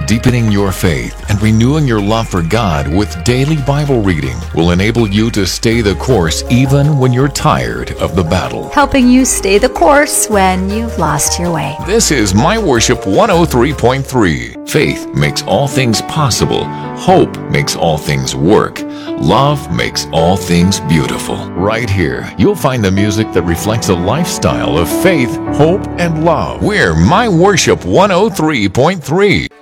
Deepening your faith and renewing your love for God with daily Bible reading will enable you to stay the course even when you're tired of the battle. Helping you stay the course when you've lost your way. This is My Worship 103.3. Faith makes all things possible. Hope makes all things work. Love makes all things beautiful. Right here, you'll find the music that reflects a lifestyle of faith, hope, and love. We're My Worship 103.3.